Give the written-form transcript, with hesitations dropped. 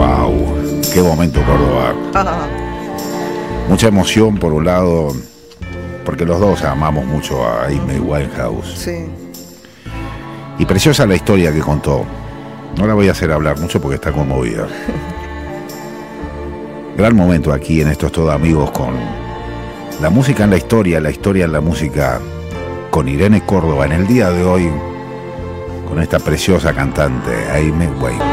Wow, qué momento Córdoba. Mucha emoción por un lado, porque los dos amamos mucho a Amy Winehouse. Sí. Y preciosa la historia que contó. No la voy a hacer hablar mucho porque está conmovida. Gran momento aquí en Esto es Todo Amigos con la música en la historia en la música, con Irene Córdoba en el día de hoy, con esta preciosa cantante, Amy Winehouse.